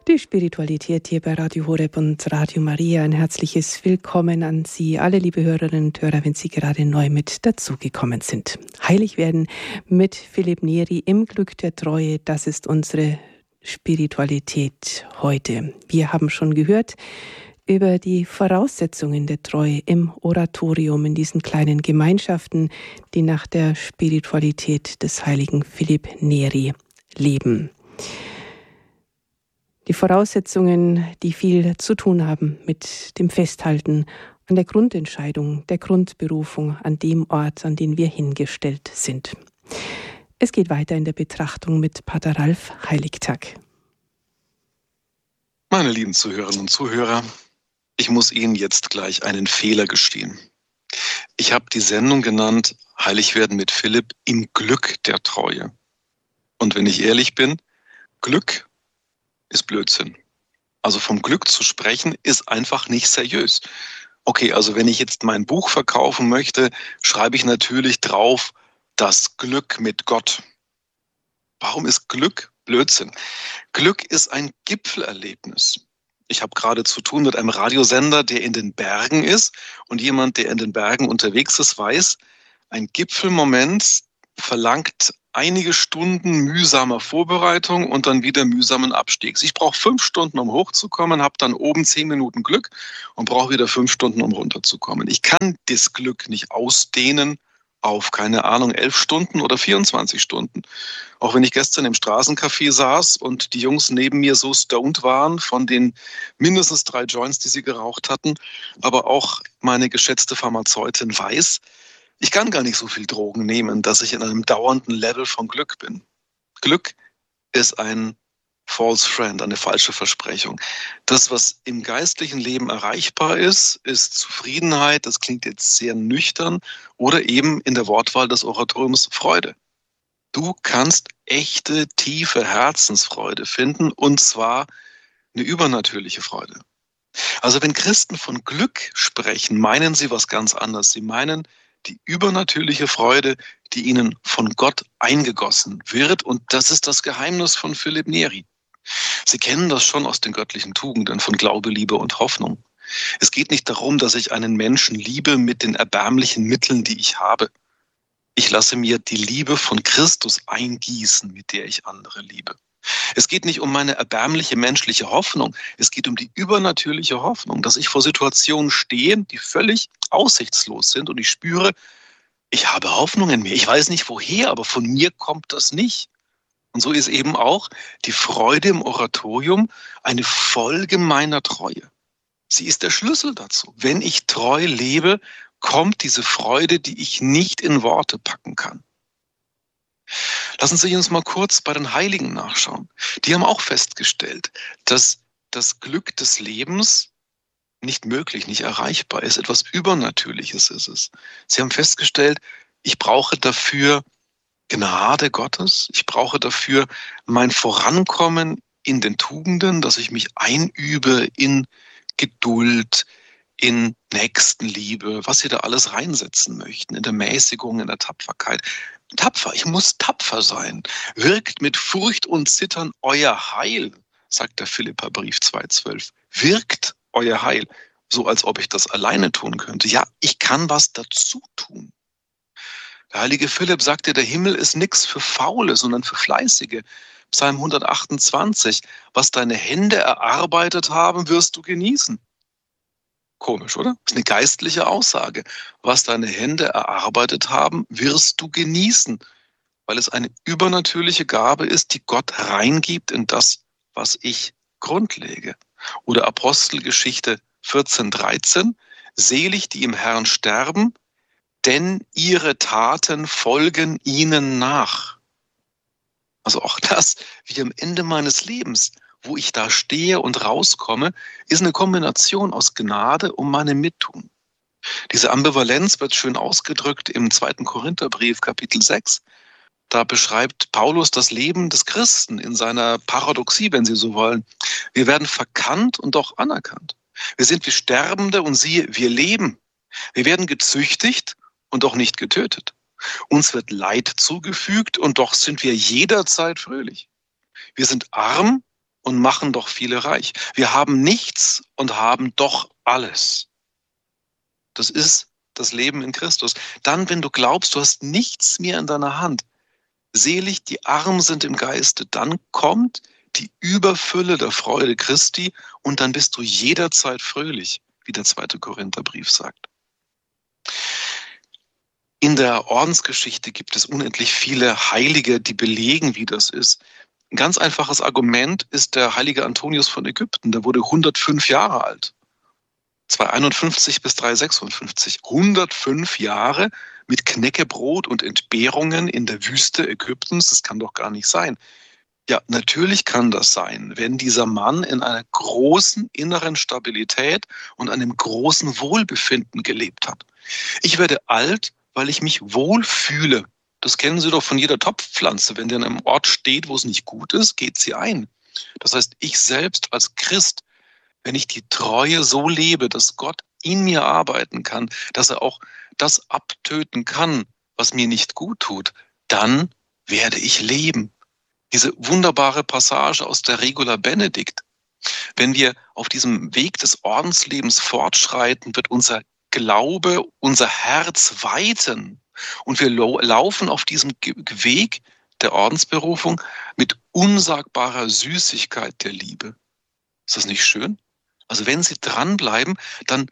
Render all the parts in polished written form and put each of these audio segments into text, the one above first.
Die Spiritualität hier bei Radio Horeb und Radio Maria. Ein herzliches Willkommen an Sie alle, liebe Hörerinnen und Hörer, wenn Sie gerade neu mit dazugekommen sind. Heilig werden mit Philipp Neri im Glück der Treue, das ist unsere Spiritualität heute. Wir haben schon gehört über die Voraussetzungen der Treue im Oratorium, in diesen kleinen Gemeinschaften, die nach der Spiritualität des heiligen Philipp Neri leben. Die Voraussetzungen, die viel zu tun haben mit dem Festhalten an der Grundentscheidung, der Grundberufung, an dem Ort, an den wir hingestellt sind. Es geht weiter in der Betrachtung mit Pater Ralf Heiligtag. Meine lieben Zuhörerinnen und Zuhörer, ich muss Ihnen jetzt gleich einen Fehler gestehen. Ich habe die Sendung genannt, Heilig werden mit Philipp im Glück der Treue. Und wenn ich ehrlich bin, Glück ist Blödsinn. Also vom Glück zu sprechen, ist einfach nicht seriös. Okay, also wenn ich jetzt mein Buch verkaufen möchte, schreibe ich natürlich drauf, das Glück mit Gott. Warum ist Glück Blödsinn? Glück ist ein Gipfelerlebnis. Ich habe gerade zu tun mit einem Radiosender, der in den Bergen ist. Und jemand, der in den Bergen unterwegs ist, weiß, ein Gipfelmoment verlangt einige Stunden mühsamer Vorbereitung und dann wieder mühsamen Abstiegs. Ich brauche 5 Stunden, um hochzukommen, habe dann oben 10 Minuten Glück und brauche wieder 5 Stunden, um runterzukommen. Ich kann das Glück nicht ausdehnen auf, keine Ahnung, 11 Stunden oder 24 Stunden. Auch wenn ich gestern im Straßencafé saß und die Jungs neben mir so stoned waren von den mindestens 3 Joints, die sie geraucht hatten, aber auch meine geschätzte Pharmazeutin weiß, ich kann gar nicht so viel Drogen nehmen, dass ich in einem dauernden Level von Glück bin. Glück ist ein false friend, eine falsche Versprechung. Das, was im geistlichen Leben erreichbar ist, ist Zufriedenheit, das klingt jetzt sehr nüchtern, oder eben in der Wortwahl des Oratoriums Freude. Du kannst echte, tiefe Herzensfreude finden, und zwar eine übernatürliche Freude. Also wenn Christen von Glück sprechen, meinen sie was ganz anderes. Sie meinen die übernatürliche Freude, die ihnen von Gott eingegossen wird. Und das ist das Geheimnis von Philipp Neri. Sie kennen das schon aus den göttlichen Tugenden von Glaube, Liebe und Hoffnung. Es geht nicht darum, dass ich einen Menschen liebe mit den erbärmlichen Mitteln, die ich habe. Ich lasse mir die Liebe von Christus eingießen, mit der ich andere liebe. Es geht nicht um meine erbärmliche menschliche Hoffnung. Es geht um die übernatürliche Hoffnung, dass ich vor Situationen stehe, die völlig aussichtslos sind und ich spüre, ich habe Hoffnung in mir. Ich weiß nicht woher, aber von mir kommt das nicht. Und so ist eben auch die Freude im Oratorium eine Folge meiner Treue. Sie ist der Schlüssel dazu. Wenn ich treu lebe, kommt diese Freude, die ich nicht in Worte packen kann. Lassen Sie uns mal kurz bei den Heiligen nachschauen. Die haben auch festgestellt, dass das Glück des Lebens nicht möglich, nicht erreichbar ist. Etwas Übernatürliches ist es. Sie haben festgestellt, ich brauche dafür Gnade Gottes. Ich brauche dafür mein Vorankommen in den Tugenden, dass ich mich einübe in Geduld, in Nächstenliebe, was Sie da alles reinsetzen möchten, in der Mäßigung, in der Tapferkeit. Tapfer, ich muss tapfer sein. Wirkt mit Furcht und Zittern euer Heil, sagt der Philipperbrief 2,12. Wirkt euer Heil, so als ob ich das alleine tun könnte. Ja, ich kann was dazu tun. Der heilige Philipp sagte, der Himmel ist nichts für Faule, sondern für Fleißige. Psalm 128, was deine Hände erarbeitet haben, wirst du genießen. Komisch, oder? Das ist eine geistliche Aussage. Was deine Hände erarbeitet haben, wirst du genießen, weil es eine übernatürliche Gabe ist, die Gott reingibt in das, was ich grundlege. Oder Apostelgeschichte 14,13, selig, die im Herrn sterben, denn ihre Taten folgen ihnen nach. Also auch das, wie am Ende meines Lebens, wo ich da stehe und rauskomme, ist eine Kombination aus Gnade und meinem Mittun. Diese Ambivalenz wird schön ausgedrückt im 2. Korintherbrief, Kapitel 6. Da beschreibt Paulus das Leben des Christen in seiner Paradoxie, wenn Sie so wollen. Wir werden verkannt und doch anerkannt. Wir sind wie Sterbende und siehe, wir leben. Wir werden gezüchtigt und doch nicht getötet. Uns wird Leid zugefügt und doch sind wir jederzeit fröhlich. Wir sind arm und machen doch viele reich. Wir haben nichts und haben doch alles. Das ist das Leben in Christus. Dann, wenn du glaubst, du hast nichts mehr in deiner Hand, selig die Armen sind im Geiste, dann kommt die Überfülle der Freude Christi und dann bist du jederzeit fröhlich, wie der 2. Korintherbrief sagt. In der Ordensgeschichte gibt es unendlich viele Heilige, die belegen, wie das ist. Ein ganz einfaches Argument ist der heilige Antonius von Ägypten. Der wurde 105 Jahre alt. 251 bis 356. 105 Jahre mit Knäckebrot und Entbehrungen in der Wüste Ägyptens. Das kann doch gar nicht sein. Ja, natürlich kann das sein, wenn dieser Mann in einer großen inneren Stabilität und einem großen Wohlbefinden gelebt hat. Ich werde alt, weil ich mich wohlfühle. Das kennen Sie doch von jeder Topfpflanze. Wenn die an einem Ort steht, wo es nicht gut ist, geht sie ein. Das heißt, ich selbst als Christ, wenn ich die Treue so lebe, dass Gott in mir arbeiten kann, dass er auch das abtöten kann, was mir nicht gut tut, dann werde ich leben. Diese wunderbare Passage aus der Regula Benedict. Wenn wir auf diesem Weg des Ordenslebens fortschreiten, wird unser Glaube, unser Herz weiten. Und wir laufen auf diesem Weg der Ordensberufung mit unsagbarer Süßigkeit der Liebe. Ist das nicht schön? Also wenn Sie dranbleiben, dann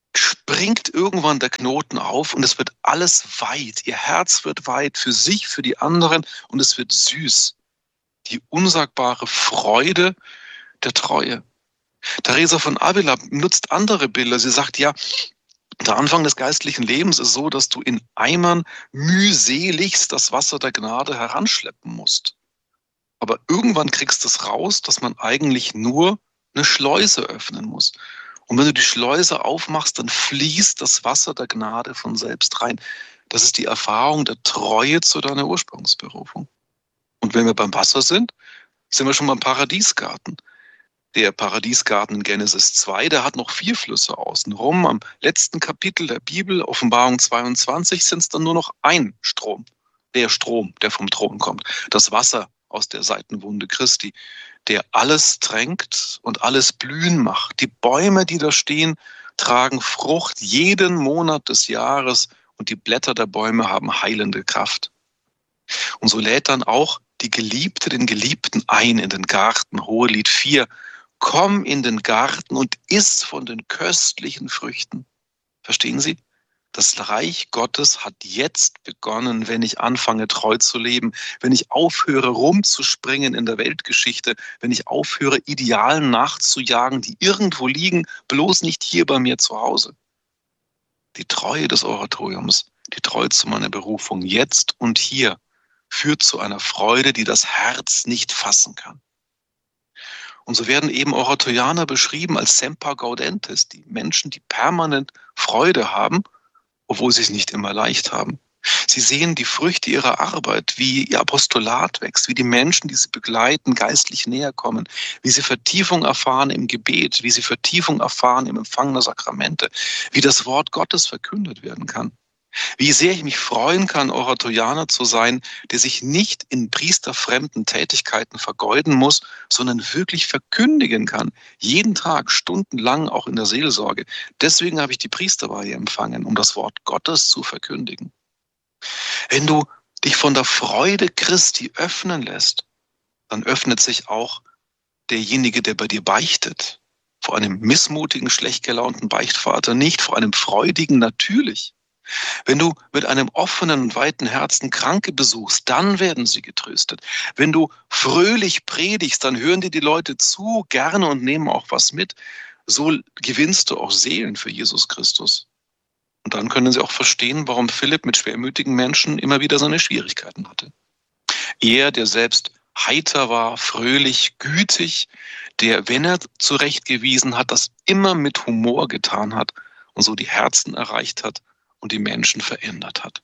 springt irgendwann der Knoten auf und es wird alles weit. Ihr Herz wird weit für sich, für die anderen und es wird süß. Die unsagbare Freude der Treue. Teresa von Avila nutzt andere Bilder. Sie sagt, ja, der Anfang des geistlichen Lebens ist so, dass du in Eimern mühseligst das Wasser der Gnade heranschleppen musst. Aber irgendwann kriegst du es raus, dass man eigentlich nur eine Schleuse öffnen muss. Und wenn du die Schleuse aufmachst, dann fließt das Wasser der Gnade von selbst rein. Das ist die Erfahrung der Treue zu deiner Ursprungsberufung. Und wenn wir beim Wasser sind, sind wir schon beim Paradiesgarten. Der Paradiesgarten in Genesis 2, der hat noch 4 Flüsse außenrum. Am letzten Kapitel der Bibel, Offenbarung 22, sind es dann nur noch ein Strom. Der Strom, der vom Thron kommt. Das Wasser aus der Seitenwunde Christi, der alles tränkt und alles blühen macht. Die Bäume, die da stehen, tragen Frucht jeden Monat des Jahres und die Blätter der Bäume haben heilende Kraft. Und so lädt dann auch die Geliebte den Geliebten ein in den Garten. Hohelied 4. Komm in den Garten und iss von den köstlichen Früchten. Verstehen Sie? Das Reich Gottes hat jetzt begonnen, wenn ich anfange, treu zu leben, wenn ich aufhöre, rumzuspringen in der Weltgeschichte, wenn ich aufhöre, Idealen nachzujagen, die irgendwo liegen, bloß nicht hier bei mir zu Hause. Die Treue des Oratoriums, die Treue zu meiner Berufung jetzt und hier, führt zu einer Freude, die das Herz nicht fassen kann. Und so werden eben Oratorianer beschrieben als semper gaudentes, die Menschen, die permanent Freude haben, obwohl sie es nicht immer leicht haben. Sie sehen die Früchte ihrer Arbeit, wie ihr Apostolat wächst, wie die Menschen, die sie begleiten, geistlich näher kommen, wie sie Vertiefung erfahren im Gebet, wie sie Vertiefung erfahren im Empfang der Sakramente, wie das Wort Gottes verkündet werden kann. Wie sehr ich mich freuen kann, Oratorianer zu sein, der sich nicht in priesterfremden Tätigkeiten vergeuden muss, sondern wirklich verkündigen kann. Jeden Tag, stundenlang, auch in der Seelsorge. Deswegen habe ich die Priesterweihe empfangen, um das Wort Gottes zu verkündigen. Wenn du dich von der Freude Christi öffnen lässt, dann öffnet sich auch derjenige, der bei dir beichtet. Vor einem missmutigen, schlecht gelaunten Beichtvater nicht, vor einem freudigen natürlich. Wenn du mit einem offenen und weiten Herzen Kranke besuchst, dann werden sie getröstet. Wenn du fröhlich predigst, dann hören dir die Leute zu, gerne und nehmen auch was mit. So gewinnst du auch Seelen für Jesus Christus. Und dann können sie auch verstehen, warum Philipp mit schwermütigen Menschen immer wieder seine Schwierigkeiten hatte. Er, der selbst heiter war, fröhlich, gütig, der, wenn er zurechtgewiesen hat, das immer mit Humor getan hat und so die Herzen erreicht hat und die Menschen verändert hat.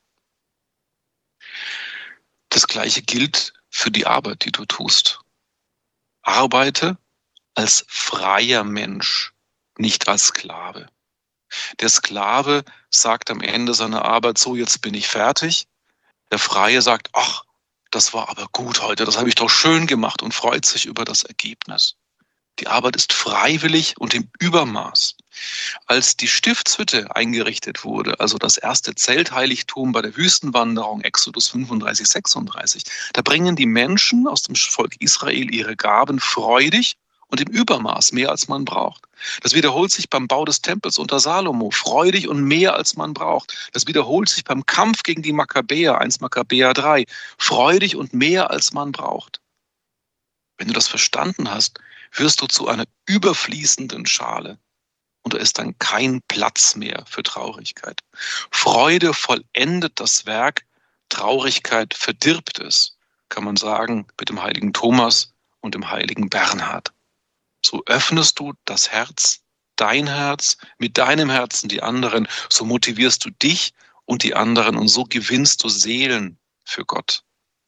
Das Gleiche gilt für die Arbeit, die du tust. Arbeite als freier Mensch, nicht als Sklave. Der Sklave sagt am Ende seiner Arbeit, so, jetzt bin ich fertig. Der Freie sagt, ach, das war aber gut heute, das habe ich doch schön gemacht und freut sich über das Ergebnis. Die Arbeit ist freiwillig und im Übermaß. Als die Stiftshütte eingerichtet wurde, also das erste Zeltheiligtum bei der Wüstenwanderung, Exodus 35, 36, da bringen die Menschen aus dem Volk Israel ihre Gaben freudig und im Übermaß, mehr als man braucht. Das wiederholt sich beim Bau des Tempels unter Salomo, freudig und mehr als man braucht. Das wiederholt sich beim Kampf gegen die Makkabäer, 1 Makkabäer 3, freudig und mehr als man braucht. Wenn du das verstanden hast, wirst du zu einer überfließenden Schale und da ist dann kein Platz mehr für Traurigkeit. Freude vollendet das Werk, Traurigkeit verdirbt es, kann man sagen, mit dem heiligen Thomas und dem heiligen Bernhard. So öffnest du das Herz, dein Herz, mit deinem Herzen die anderen, so motivierst du dich und die anderen und so gewinnst du Seelen für Gott.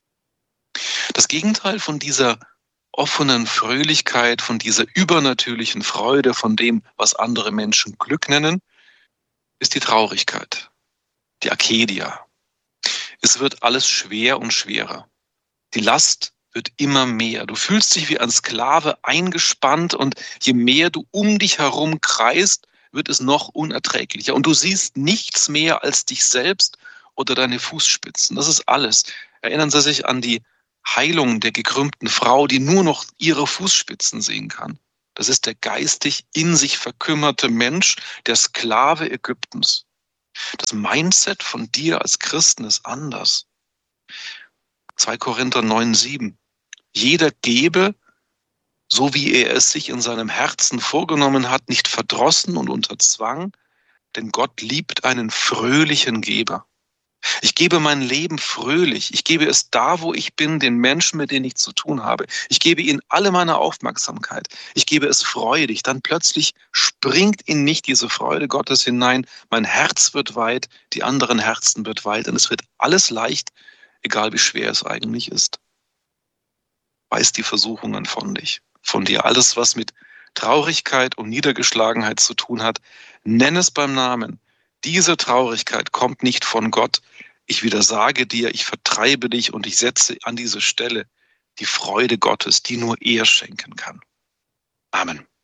Das Gegenteil von dieser offenen Fröhlichkeit, von dieser übernatürlichen Freude, von dem, was andere Menschen Glück nennen, ist die Traurigkeit, die Akedia. Es wird alles schwer und schwerer. Die Last wird immer mehr. Du fühlst dich wie ein Sklave eingespannt und je mehr du um dich herum kreist, wird es noch unerträglicher. Und du siehst nichts mehr als dich selbst oder deine Fußspitzen. Das ist alles. Erinnern Sie sich an die Heilung der gekrümmten Frau, die nur noch ihre Fußspitzen sehen kann. Das ist der geistig in sich verkümmerte Mensch, der Sklave Ägyptens. Das Mindset von dir als Christen ist anders. 2 Korinther 9,7. Jeder gebe, so wie er es sich in seinem Herzen vorgenommen hat, nicht verdrossen und unter Zwang, denn Gott liebt einen fröhlichen Geber. Ich gebe mein Leben fröhlich. Ich gebe es da, wo ich bin, den Menschen, mit denen ich zu tun habe. Ich gebe ihnen alle meine Aufmerksamkeit. Ich gebe es freudig. Dann plötzlich springt in mich diese Freude Gottes hinein. Mein Herz wird weit, die anderen Herzen wird weit und es wird alles leicht, egal wie schwer es eigentlich ist. Weiß die Versuchungen von dir. Alles, was mit Traurigkeit und Niedergeschlagenheit zu tun hat, nenn es beim Namen. Diese Traurigkeit kommt nicht von Gott. Ich widersage dir, ich vertreibe dich und ich setze an diese Stelle die Freude Gottes, die nur er schenken kann. Amen.